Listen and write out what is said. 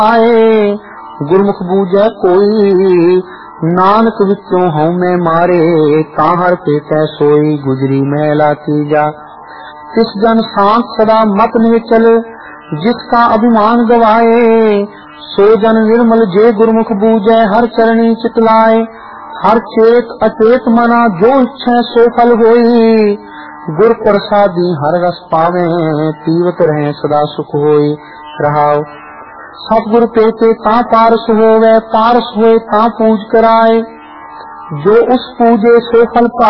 आए। गुरमुख बूझे कोई नानक विचों हउमੈ मारे। ताहर पेटै सोई गुजरी मैला तीजा। तिस जन शांत सदा मत निचल जिसका अभिमान गवाए। सो जन निर्मल जे गुरमुख बूझे हर चरणी चितलाए। हर चेत अचेत मना जो इच्छै सो फल होई। गुर प्रसादी हर रस पावे पीवत रहे सदा सुख होई। रहाओ सतगुर पेटे ता पारस होवे पारस होए ता पूज कराए। जो उस पूजे सो फल